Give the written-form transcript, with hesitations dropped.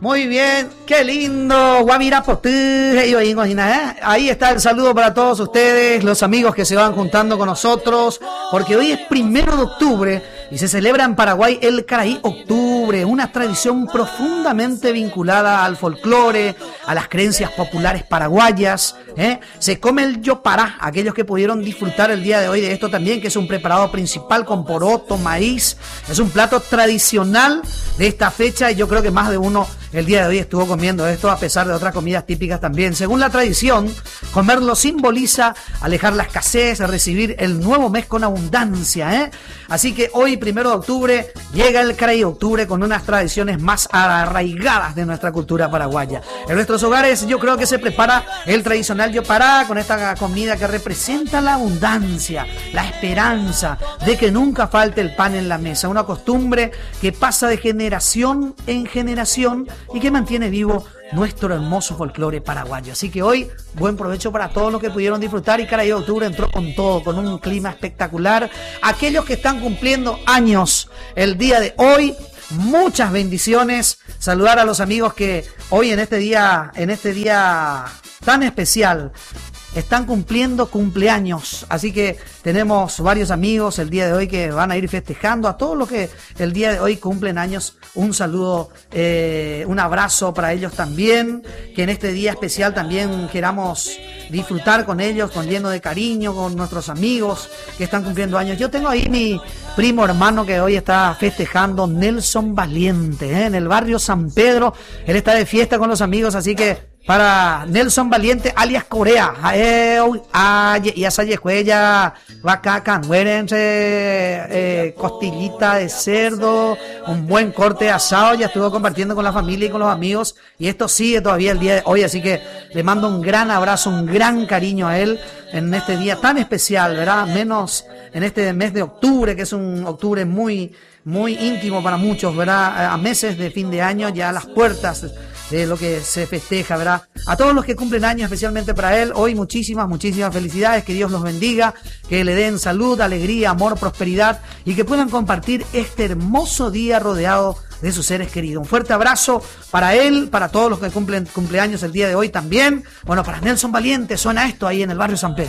Muy bien, qué lindo, Guavirapotú, ahí está el saludo para todos ustedes, los amigos que se van juntando con nosotros, porque hoy es 1 de octubre y se celebra en Paraguay el Caraí Octubre, una tradición profundamente vinculada al folclore, a las creencias populares paraguayas. Se come el yopará, aquellos que pudieron disfrutar el día de hoy de esto también, que es un preparado principal con poroto, maíz, es un plato tradicional de esta fecha y yo creo que más de uno el día de hoy estuvo comiendo esto a pesar de otras comidas típicas también. Según la tradición, comerlo simboliza alejar la escasez, recibir el nuevo mes con abundancia. Así que hoy, 1 de octubre, llega el Caraí Octubre con unas tradiciones más arraigadas de nuestra cultura paraguaya. En nuestros hogares yo creo que se prepara el tradicional yopará con esta comida que representa la abundancia, la esperanza de que nunca falte el pan en la mesa. Una costumbre que pasa de generación en generación y que mantiene vivo nuestro hermoso folclore paraguayo. Así que hoy, buen provecho para todos los que pudieron disfrutar y Caraí Octubre entró con todo, con un clima espectacular. Aquellos que están cumpliendo años el día de hoy, muchas bendiciones. Saludar a los amigos que hoy en este día tan especial están cumpliendo cumpleaños, así que tenemos varios amigos el día de hoy que van a ir festejando. A todos los que el día de hoy cumplen años, un saludo, un abrazo para ellos también, que en este día especial también queramos disfrutar con ellos, con lleno de cariño, con nuestros amigos que están cumpliendo años. Yo tengo ahí mi primo hermano que hoy está festejando, Nelson Valiente, en el barrio San Pedro. Él está de fiesta con los amigos, así que para Nelson Valiente, alias Corea, y esa yejuella, vaca, muérense, costillita de cerdo, un buen corte de asado, ya estuvo compartiendo con la familia y con los amigos, y esto sigue todavía el día de hoy, así que le mando un gran abrazo, un gran cariño a él en este día tan especial, ¿verdad? Menos en este mes de octubre, que es un octubre muy íntimo para muchos, ¿verdad? A meses de fin de año, ya a las puertas de lo que se festeja, ¿verdad? A todos los que cumplen años, especialmente para él, hoy muchísimas felicidades, que Dios los bendiga, que le den salud, alegría, amor, prosperidad y que puedan compartir este hermoso día rodeado de sus seres queridos. Un fuerte abrazo para él, para todos los que cumplen cumpleaños el día de hoy también. Bueno, para Nelson Valiente suena esto ahí en el barrio San Pedro.